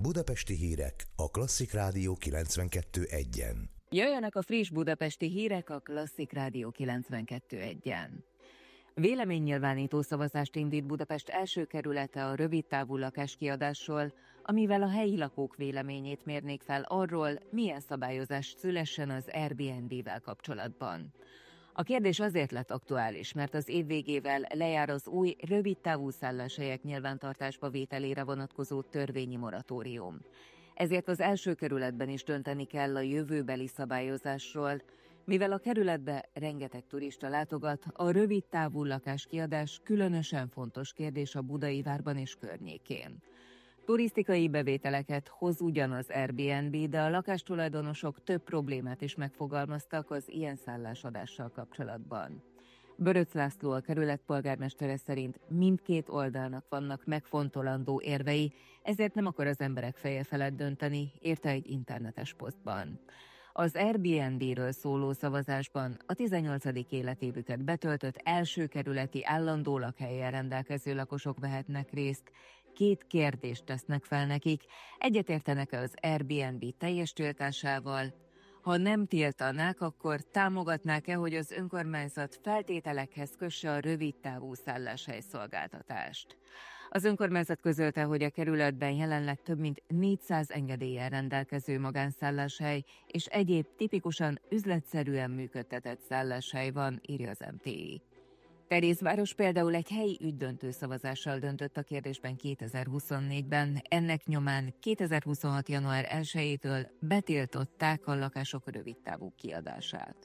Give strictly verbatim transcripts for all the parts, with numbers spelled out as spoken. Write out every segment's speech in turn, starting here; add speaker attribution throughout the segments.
Speaker 1: Budapesti hírek a Klasszik Rádió kilencvenkettő egyen.
Speaker 2: Jöjjenek a friss budapesti hírek a Klasszik Rádió kilencvenkettő egyen. Véleménynyilvánító szavazást indít Budapest első kerülete a rövidtávú lakáskiadásról, amivel a helyi lakók véleményét mérnék fel arról, milyen szabályozás szülessen az Airbnb-vel kapcsolatban. A kérdés azért lett aktuális, mert az év végével lejár az új rövidtávú szálláshelyek nyilvántartásba vételére vonatkozó törvényi moratórium. Ezért az első kerületben is dönteni kell a jövőbeli szabályozásról, mivel a kerületbe rengeteg turista látogat, a rövidtávú lakáskiadás különösen fontos kérdés a Budai várban és környékén. Turisztikai bevételeket hoz ugyan az Airbnb, de a lakástulajdonosok több problémát is megfogalmaztak az ilyen szállásadással kapcsolatban. Böröcz László, a kerület polgármestere szerint mindkét oldalnak vannak megfontolandó érvei, ezért nem akar az emberek feje felett dönteni, írta egy internetes posztban. Az Airbnb-ről szóló szavazásban a tizennyolcadik életévüket betöltött első kerületi állandó lakhelyen rendelkező lakosok vehetnek részt. Két kérdést tesznek fel nekik, egyetértenek-e az Airbnb teljes tiltásával? Ha nem tiltanák, akkor támogatnák-e, hogy az önkormányzat feltételekhez kösse a rövidtávú szálláshely szolgáltatást? Az önkormányzat közölte, hogy a kerületben jelenleg több mint négyszáz engedéllyel rendelkező magánszálláshely és egyéb tipikusan üzletszerűen működtetett szálláshely van, írja az em té i. Terézváros például egy helyi ügydöntő szavazással döntött a kérdésben kétezer-huszonnégyben, ennek nyomán kétezer-huszonhat. január elsejétől betiltották a lakások rövidtávú kiadását.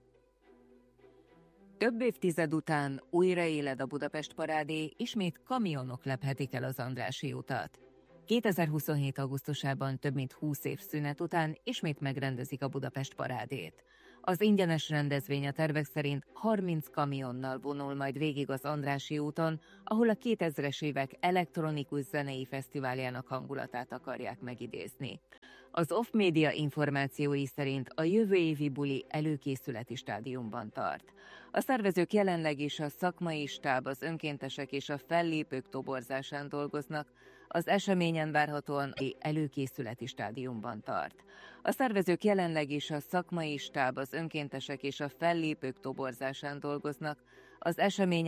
Speaker 2: Több évtized után újra éled a Budapest parádé, ismét kamionok lephetik el az Andrássy utat. kétezer-huszonhét. augusztusában több mint húsz év szünet után ismét megrendezik a Budapest parádét. Az ingyenes rendezvény a tervek szerint harminc kamionnal vonul majd végig az Andrássy úton, ahol a kétezres évek elektronikus zenei fesztiváljának hangulatát akarják megidézni. Az Off Media információi szerint a jövő évi buli előkészületi stádiumban tart. A szervezők jelenleg is a szakmai stáb, az önkéntesek és a fellépők toborzásán dolgoznak, az eseményen várhatóan előkészületi stádiumban tart. A szervezők jelenleg is a szakmai stáb, az önkéntesek és a fellépők toborzásán dolgoznak, az eseményen